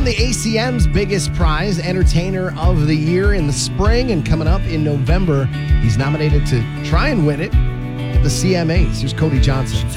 the ACM's biggest prize, Entertainer of the Year in the spring, and coming up in November, he's nominated to try and win it at the CMAs. Here's Cody Johnson.